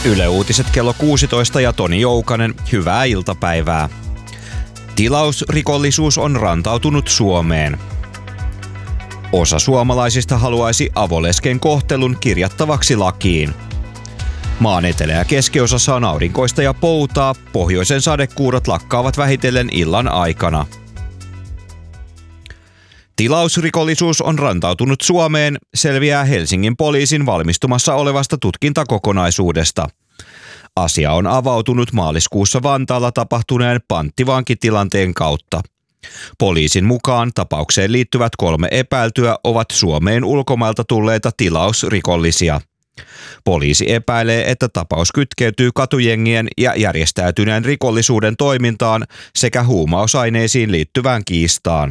Yle Uutiset kello 16 ja Toni Joukanen, hyvää iltapäivää. Tilausrikollisuus on rantautunut Suomeen. Osa suomalaisista haluaisi avolesken kohtelun kirjattavaksi lakiin. Maan etelä- ja keskiosassa on aurinkoista ja poutaa, pohjoisen sadekuurot lakkaavat vähitellen illan aikana. Tilausrikollisuus on rantautunut Suomeen, selviää Helsingin poliisin valmistumassa olevasta tutkintakokonaisuudesta. Asia on avautunut maaliskuussa Vantaalla tapahtuneen panttivankitilanteen kautta. Poliisin mukaan tapaukseen liittyvät 3 epäiltyä ovat Suomeen ulkomailta tulleita tilausrikollisia. Poliisi epäilee, että tapaus kytkeytyy katujengien ja järjestäytyneen rikollisuuden toimintaan sekä huumausaineisiin liittyvään kiistaan.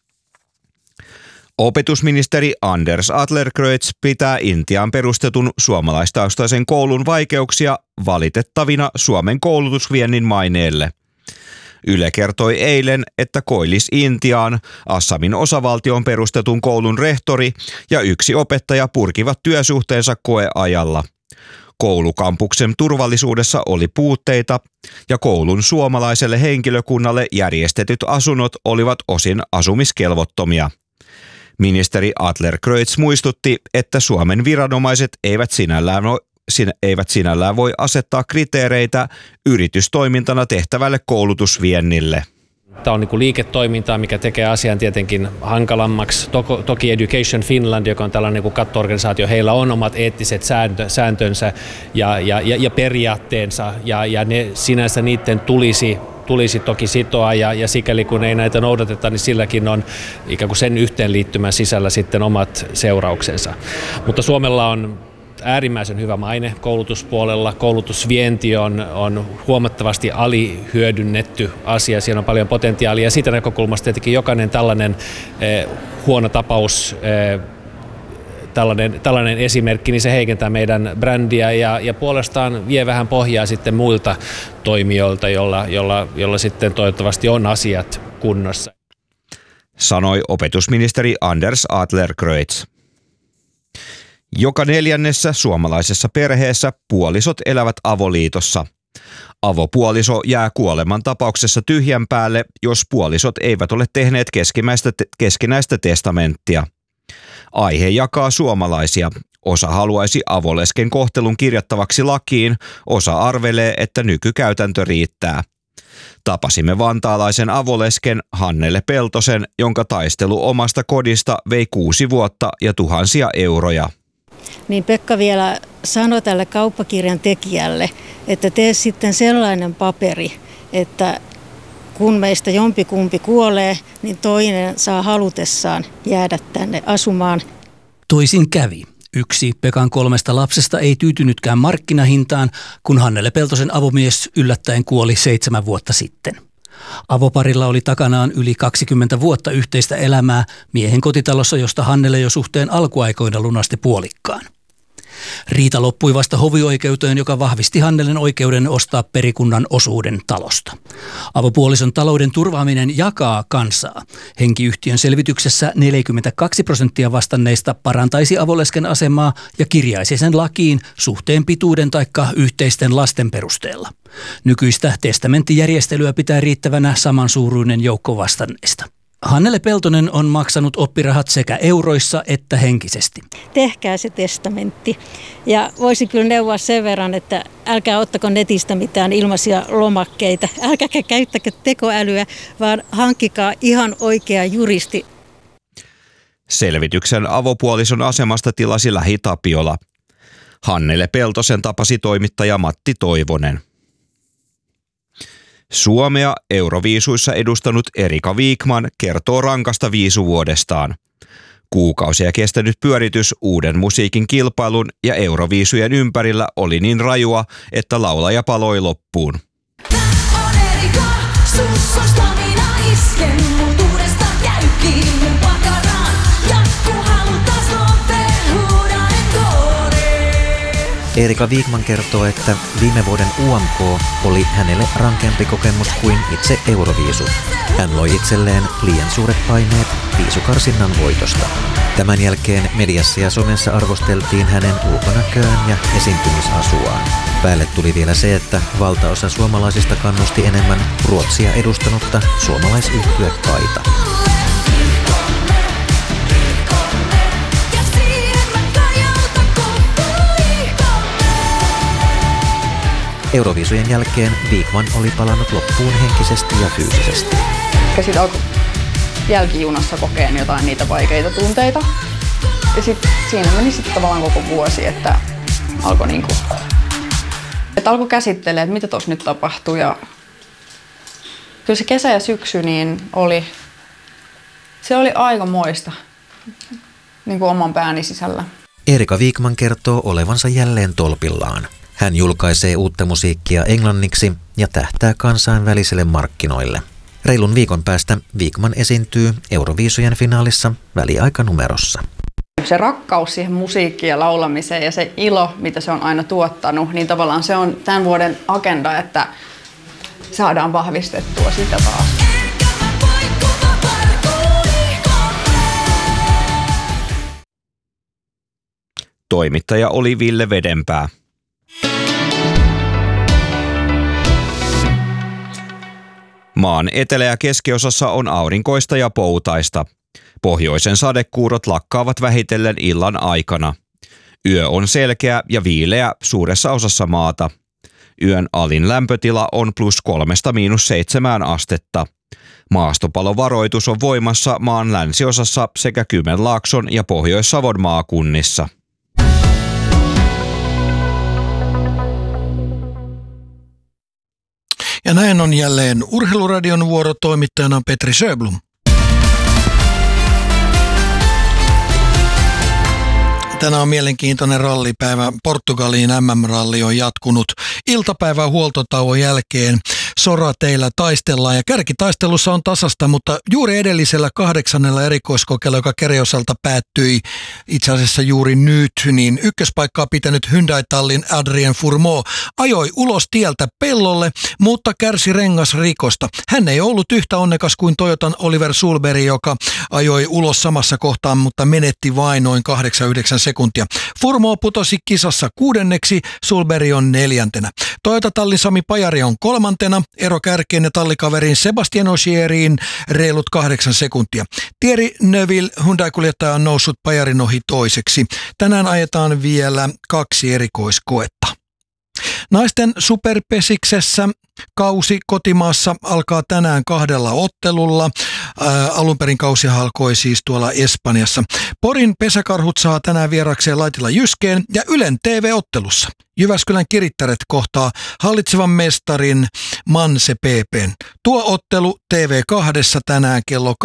Opetusministeri Anders Adlercreutz pitää Intiaan perustetun suomalaistaustaisen koulun vaikeuksia valitettavina Suomen koulutusviennin maineelle. Yle kertoi eilen, että Koillis-Intiaan Assamin osavaltion perustetun koulun rehtori ja 1 opettaja purkivat työsuhteensa koeajalla. Koulukampuksen turvallisuudessa oli puutteita ja koulun suomalaiselle henkilökunnalle järjestetyt asunnot olivat osin asumiskelvottomia. Ministeri Adlercreutz muistutti, että Suomen viranomaiset eivät sinällään voi asettaa kriteereitä yritystoimintana tehtävälle koulutusviennille. Tämä on liiketoimintaa, mikä tekee asian tietenkin hankalammaksi. Toki Education Finland, joka on tällainen katto-organisaatio, heillä on omat eettiset sääntönsä ja periaatteensa, ja ne sinänsä niiden tulisi toki sitoa, ja sikäli kun ei näitä noudateta, niin silläkin on ikään kuin sen yhteenliittymän sisällä sitten omat seurauksensa. Mutta Suomella on äärimmäisen hyvä maine koulutuspuolella. Koulutusvienti on huomattavasti alihyödynnetty asia. Siellä on paljon potentiaalia. Siitä näkökulmasta tietenkin jokainen tällainen huono tapaus, tällainen esimerkki, niin se heikentää meidän brändiä ja puolestaan vie vähän pohjaa sitten muilta toimijoilta, jolla sitten toivottavasti on asiat kunnossa. Sanoi opetusministeri Anders Adlercreutz. Joka 4. suomalaisessa perheessä puolisot elävät avoliitossa. Avopuoliso jää kuoleman tapauksessa tyhjän päälle, jos puolisot eivät ole tehneet keskinäistä testamenttia. Aihe jakaa suomalaisia. Osa haluaisi avolesken kohtelun kirjattavaksi lakiin, osa arvelee, että nykykäytäntö riittää. Tapasimme vantaalaisen avolesken Hannele Peltosen, jonka taistelu omasta kodista vei 6 vuotta ja tuhansia euroja. Niin Pekka vielä sanoi tälle kauppakirjan tekijälle, että tee sitten sellainen paperi, että kun meistä jompikumpi kuolee, niin toinen saa halutessaan jäädä tänne asumaan. Toisin kävi. Yksi Pekan 3 lapsesta ei tyytynytkään markkinahintaan, kun Hannele Peltosen avomies yllättäen kuoli 7 vuotta sitten. Avoparilla oli takanaan yli 20 vuotta yhteistä elämää miehen kotitalossa, josta Hannele jo suhteen alkuaikoina lunasti puolikkaan. Riita loppui vasta hovioikeuteen, joka vahvisti Hannelen oikeuden ostaa perikunnan osuuden talosta. Avopuolison talouden turvaaminen jakaa kansaa. Henkiyhtiön selvityksessä 42% vastanneista parantaisi avolesken asemaa ja kirjaisi sen lakiin suhteen pituuden taikka yhteisten lasten perusteella. Nykyistä testamenttijärjestelyä pitää riittävänä samansuuruinen joukko vastanneista. Hannele Peltonen on maksanut oppirahat sekä euroissa että henkisesti. Tehkää se testamentti. Ja voisin kyllä neuvoa sen verran, että älkää ottako netistä mitään ilmaisia lomakkeita. Älkääkä käyttäkö tekoälyä, vaan hankkikaa ihan oikea juristi. Selvityksen avopuolison asemasta tilasi Lähi Tapiola. Hannele Peltosen tapasi toimittaja Matti Toivonen. Suomea Euroviisuissa edustanut Erika Wikman kertoo rankasta viisuvuodestaan. Kuukausia kestänyt pyöritys uuden musiikin kilpailun ja Euroviisujen ympärillä oli niin rajua, että laulaja paloi loppuun. Erika Wikman kertoo, että viime vuoden UMK oli hänelle rankempi kokemus kuin itse Euroviisu. Hän loi itselleen liian suuret paineet viisukarsinnan voitosta. Tämän jälkeen mediassa ja somessa arvosteltiin hänen ulkonäköään ja esiintymisasuaan. Päälle tuli vielä se, että valtaosa suomalaisista kannusti enemmän Ruotsia edustanutta suomalaisyhtye Kaita. Euroviisujen jälkeen Wikman oli palannut loppuun henkisesti ja fyysisesti. Ja sitten alkoi jälkijunassa kokeen jotain niitä vaikeita tunteita. Ja sitten siinä meni sitten tavallaan koko vuosi, että alkoi käsittelemään, että mitä tuossa nyt tapahtui. Ja kyllä se kesä ja syksy niin se oli aikamoista niin kuin oman pääni sisällä. Erika Wikman kertoo olevansa jälleen tolpillaan. Hän julkaisee uutta musiikkia englanniksi ja tähtää kansainvälisille markkinoille. Reilun viikon päästä Wikman esiintyy Euroviisujen finaalissa väliaikanumerossa. Se rakkaus siihen musiikkiin ja laulamiseen ja se ilo, mitä se on aina tuottanut, niin tavallaan se on tämän vuoden agenda, että saadaan vahvistettua sitä taas. Toimittaja oli Ville Vedenpää. Maan etelä- ja keskiosassa on aurinkoista ja poutaista. Pohjoisen sadekuurot lakkaavat vähitellen illan aikana. Yö on selkeä ja viileä suuressa osassa maata. Yön alin lämpötila on +3–7 astetta. Maastopalovaroitus on voimassa maan länsiosassa sekä Kymenlaakson ja Pohjois-Savon maakunnissa. Ja näin on jälleen Urheiluradion vuoro, toimittajana Petri Sjöblom. Tänään on mielenkiintoinen rallipäivä. Portugaliin MM-ralli on jatkunut iltapäivän huoltotauon jälkeen. Sorateillä taistellaan ja kärkitaistelussa on tasasta, mutta juuri edellisellä 8. erikoiskokeella, joka Kereosalta päättyi itse asiassa juuri nyt, niin ykköspaikkaa pitänyt Hyundai-tallin Adrien Fourmaux ajoi ulos tieltä pellolle, mutta kärsi rengasrikosta. Hän ei ollut yhtä onnekas kuin Toyotan Oliver Sulberg, joka ajoi ulos samassa kohtaan, mutta menetti vain noin 8–9 sekuntia. Fourmaux putosi kisassa 6. Sulberg on 4. Toyota-tallin Sami Pajari on 3. Ero kärkeen ja tallikaverin Sebastien Ogieriin reilut 8 sekuntia. Thierry Neuville Hyundai-kuljettaja on noussut Pajarin ohi 2. Tänään ajetaan vielä 2 erikoiskoetta. Naisten superpesiksessä kausi kotimaassa alkaa tänään 2 ottelulla. Alun perin kausi alkoi siis tuolla Espanjassa. Porin pesäkarhut saa tänään vierakseen Laitila Jyskeen ja Ylen TV-ottelussa. Jyväskylän Kirittäret kohtaa hallitsevan mestarin Manse PP:n. Tuo ottelu TV2 tänään kello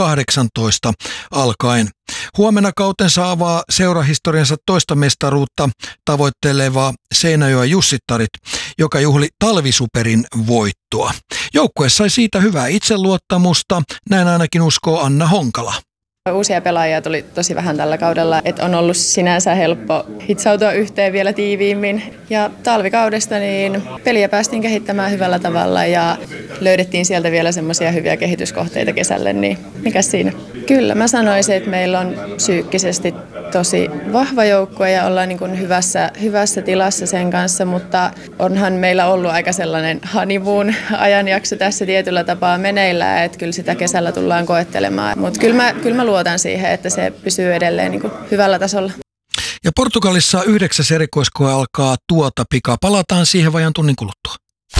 18 alkaen. Huomenna kautensa avaa seurahistoriansa toista mestaruutta tavoitteleva Seinäjoen Jussittarit, joka juhli talvisuperin voittoa. Joukkue sai siitä hyvää itseluottamusta, näin ainakin uskoo Anna Honkala. Uusia pelaajia tuli tosi vähän tällä kaudella, että on ollut sinänsä helppo hitsautua yhteen vielä tiiviimmin. Ja talvikaudesta niin peliä päästiin kehittämään hyvällä tavalla ja löydettiin sieltä vielä semmoisia hyviä kehityskohteita kesälle, niin mikäs siinä? Kyllä, mä sanoisin, että meillä on psyykkisesti tosi vahva joukkue ja ollaan niin kuin hyvässä tilassa sen kanssa, mutta onhan meillä ollut aika sellainen honeymoon ajanjakso tässä tietyllä tapaa meneillään, että kyllä sitä kesällä tullaan koettelemaan. Mutta kyllä mä luotan siihen, että se pysyy edelleen niin kuin hyvällä tasolla. Ja Portugalissa 9. erikoiskoe alkaa tuota pikaa. Palataan siihen vajaan tunnin kuluttua.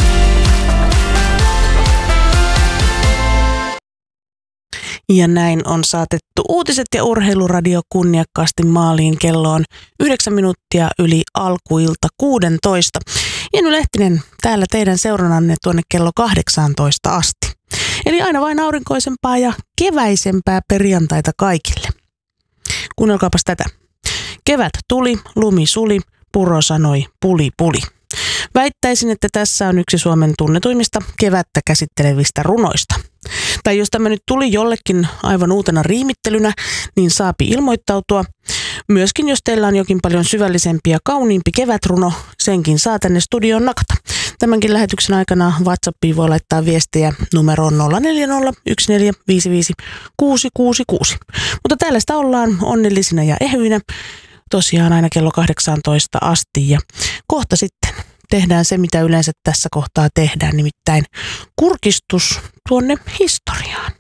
Ja näin on saatettu uutiset ja urheiluradio kunniakkaasti maaliin kelloon 9 minuuttia yli alkuilta 16. Jenny Lehtinen täällä teidän seurannanne tuonne kello 18 asti. Eli aina vain aurinkoisempaa ja keväisempää perjantaita kaikille. Kuunnelkaapas tätä. Kevät tuli, lumi suli, puro sanoi puli puli. Väittäisin, että tässä on yksi Suomen tunnetuimmista kevättä käsittelevistä runoista. Tai jos tämä nyt tuli jollekin aivan uutena riimittelynä, niin saapi ilmoittautua. Myöskin jos teillä on jokin paljon syvällisempi ja kauniimpi kevätruno, senkin saa tänne studioon nakata. Tämänkin lähetyksen aikana WhatsAppiin voi laittaa viestiä numeroon 0401455666. Mutta täällä sitä ollaan onnellisina ja ehyinä. Tosiaan aina kello 18 asti ja kohta sitten tehdään se, mitä yleensä tässä kohtaa tehdään, nimittäin kurkistus tuonne historiaan.